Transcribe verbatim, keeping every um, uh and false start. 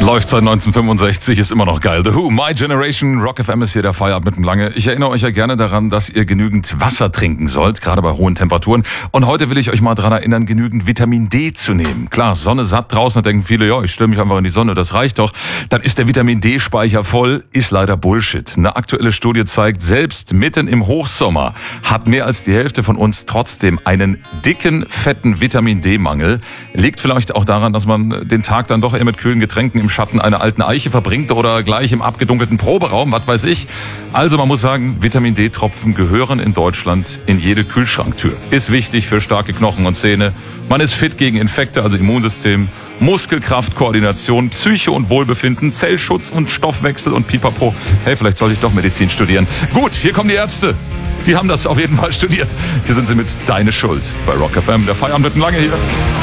Läuft seit neunzehnhundertfünfundsechzig, ist immer noch geil. The Who, My Generation, Rock F M ist hier der Feierabend mit dem Lange. Ich erinnere euch ja gerne daran, dass ihr genügend Wasser trinken sollt, gerade bei hohen Temperaturen. Und heute will ich euch mal daran erinnern, genügend Vitamin D zu nehmen. Klar, Sonne satt draußen, da denken viele, ja, ich stelle mich einfach in die Sonne, das reicht doch. Dann ist der Vitamin D-Speicher voll, ist leider Bullshit. Eine aktuelle Studie zeigt, selbst mitten im Hochsommer hat mehr als die Hälfte von uns trotzdem einen dicken, fetten Vitamin D-Mangel. Liegt vielleicht auch daran, dass man den Tag dann doch eher mit kühlen Getränken im Schatten einer alten Eiche verbringt oder gleich im abgedunkelten Proberaum, was weiß ich. Also man muss sagen, Vitamin D-Tropfen gehören in Deutschland in jede Kühlschranktür. Ist wichtig für starke Knochen und Zähne. Man ist fit gegen Infekte, also Immunsystem, Muskelkraft, Koordination, Psyche und Wohlbefinden, Zellschutz und Stoffwechsel und Pipapo. Hey, vielleicht sollte ich doch Medizin studieren. Gut, hier kommen die Ärzte. Die haben das auf jeden Fall studiert. Hier sind sie mit Deine Schuld bei Rock F M. Der Feierabend mit dem Lange hier.